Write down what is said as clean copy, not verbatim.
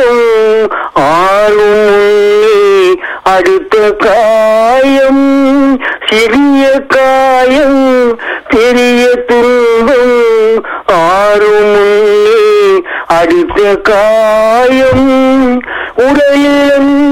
துன்பம் ஆளும் அடுத்த காயம், சிறிய காயம் பெரிய துன்பம் ஆறும் அடுத்த காயம். உடலில்